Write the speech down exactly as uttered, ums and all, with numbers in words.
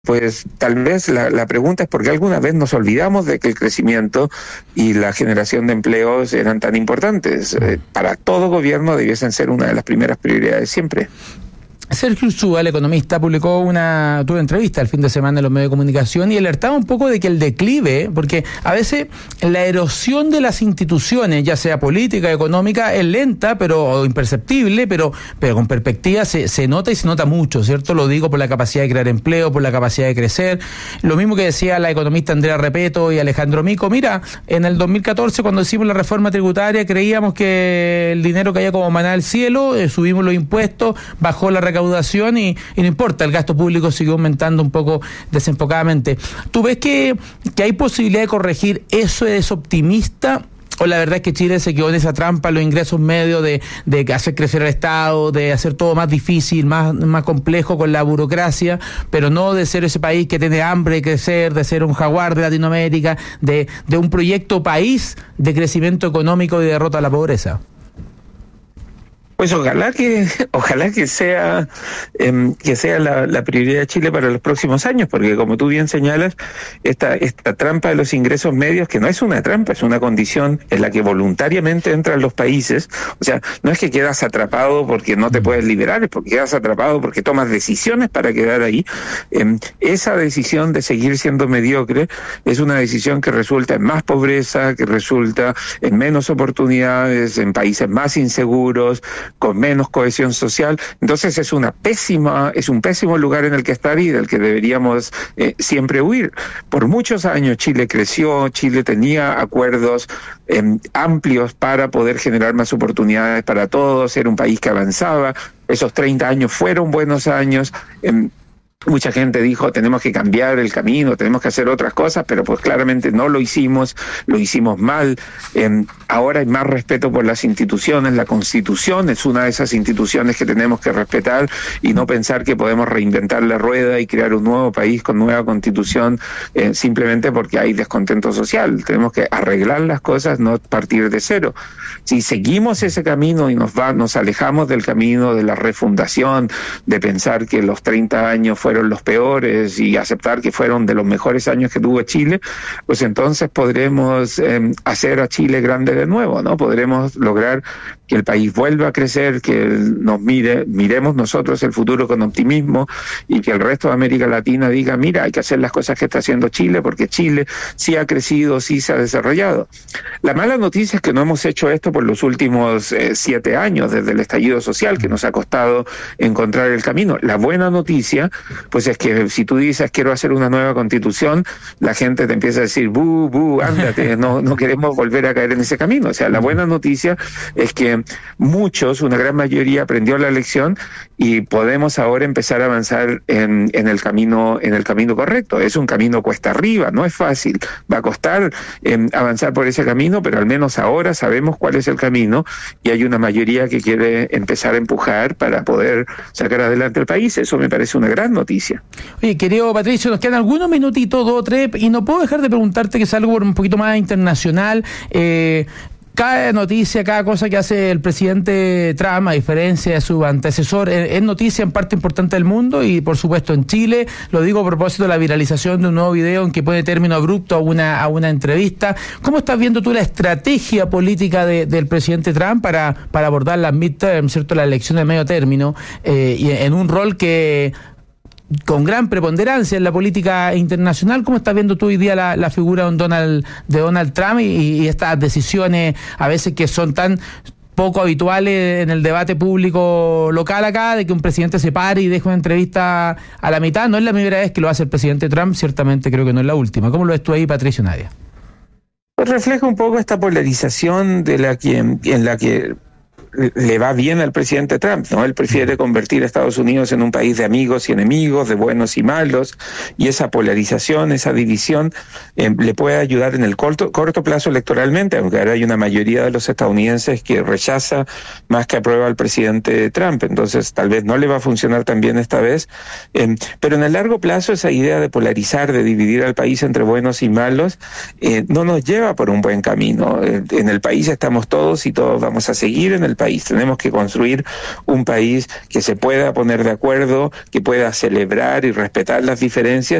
Pues tal vez la, la pregunta es por qué alguna vez nos olvidamos de que el crecimiento y la generación de empleos eran tan importantes. Eh, para todo gobierno debiesen ser una de las primeras prioridades siempre. Sergio Ursúa, el economista, publicó una tuvo entrevista el fin de semana en los medios de comunicación y alertaba un poco de que el declive, porque a veces la erosión de las instituciones, ya sea política, económica, es lenta pero o imperceptible, pero pero con perspectiva se, se nota y se nota mucho, ¿cierto? Lo digo por la capacidad de crear empleo, por la capacidad de crecer. Lo mismo que decía la economista Andrea Repeto y Alejandro Mico. Mira, en el dos mil catorce, cuando hicimos la reforma tributaria, creíamos que el dinero caía como maná del cielo, eh, subimos los impuestos, bajó la recaudación Y, y no importa, el gasto público siguió aumentando un poco desenfocadamente. ¿Tú ves que, que hay posibilidad de corregir eso? ¿Es optimista? ¿O la verdad es que Chile se quedó en esa trampa, los ingresos medios de, de hacer crecer al Estado, de hacer todo más difícil, más, más complejo con la burocracia, pero no de ser ese país que tiene hambre de crecer, de ser un jaguar de Latinoamérica, de, de un proyecto país de crecimiento económico y de derrota a la pobreza? Pues ojalá que ojalá que sea eh, que sea la, la prioridad de Chile para los próximos años, porque como tú bien señalas, esta esta trampa de los ingresos medios, que no es una trampa, es una condición en la que voluntariamente entran los países. O sea, no es que quedas atrapado porque no te puedes liberar, es porque quedas atrapado porque tomas decisiones para quedar ahí. Eh, esa decisión de seguir siendo mediocre es una decisión que resulta en más pobreza, que resulta en menos oportunidades, en países más inseguros, con menos cohesión social. Entonces es una pésima, es un pésimo lugar en el que estar y del que deberíamos eh, siempre huir. Por muchos años Chile creció, Chile tenía acuerdos eh, amplios para poder generar más oportunidades para todos, era un país que avanzaba. Esos treinta años fueron buenos años. Eh, Mucha gente dijo, tenemos que cambiar el camino, tenemos que hacer otras cosas, pero pues claramente no lo hicimos, lo hicimos mal. Eh, ahora hay más respeto por las instituciones, la Constitución es una de esas instituciones que tenemos que respetar y no pensar que podemos reinventar la rueda y crear un nuevo país con nueva Constitución eh, simplemente porque hay descontento social. Tenemos que arreglar las cosas, no partir de cero. Si seguimos ese camino y nos va, nos alejamos del camino de la refundación, de pensar que los treinta años fueron fueron los peores y aceptar que fueron de los mejores años que tuvo Chile, pues entonces podremos eh, hacer a Chile grande de nuevo, ¿no? Podremos lograr que el país vuelva a crecer, que nos mire, miremos nosotros el futuro con optimismo y que el resto de América Latina diga, mira, hay que hacer las cosas que está haciendo Chile, porque Chile sí ha crecido, sí se ha desarrollado. La mala noticia es que no hemos hecho esto por los últimos eh, siete años, desde el estallido social, que nos ha costado encontrar el camino. La buena noticia pues es que si tú dices quiero hacer una nueva constitución, la gente te empieza a decir bu, bu, ándate, no, no queremos volver a caer en ese camino. O sea, la buena noticia es que muchos, una gran mayoría aprendió la lección y podemos ahora empezar a avanzar en, en el camino, en el camino correcto. Es un camino cuesta arriba, no es fácil, va a costar eh, avanzar por ese camino, pero al menos ahora sabemos cuál es el camino y hay una mayoría que quiere empezar a empujar para poder sacar adelante el país. Eso me parece una gran noticia. Oye, querido Patricio, nos quedan algunos minutitos, dos o tres, y no puedo dejar de preguntarte, que es algo un poquito más internacional. Eh, cada noticia, cada cosa que hace el presidente Trump, a diferencia de su antecesor, es noticia en parte importante del mundo y por supuesto en Chile. Lo digo a propósito de la viralización de un nuevo video en que pone término abrupto a una, a una entrevista. ¿Cómo estás viendo tú la estrategia política de, del presidente Trump para, para abordar las midterms, ¿cierto?, la elección de medio término, eh, y en un rol que con gran preponderancia en la política internacional? ¿Cómo estás viendo tú hoy día la, la figura de Donald, de Donald Trump y, y estas decisiones a veces que son tan poco habituales en el debate público local acá, de que un presidente se pare y deje una entrevista a la mitad? No es la primera vez que lo hace el presidente Trump, ciertamente creo que no es la última. ¿Cómo lo ves tú ahí, Patricio Nadia? Pues refleja un poco esta polarización de la que, en la que le va bien al presidente Trump, ¿no? Él prefiere convertir a Estados Unidos en un país de amigos y enemigos, de buenos y malos, y esa polarización, esa división eh, le puede ayudar en el corto, corto plazo electoralmente, aunque ahora hay una mayoría de los estadounidenses que rechaza más que aprueba al presidente Trump, entonces tal vez no le va a funcionar tan bien esta vez, eh, pero en el largo plazo esa idea de polarizar, de dividir al país entre buenos y malos, eh, no nos lleva por un buen camino. Eh, en el país estamos todos y todos vamos a seguir en el país. Tenemos que construir un país que se pueda poner de acuerdo, que pueda celebrar y respetar las diferencias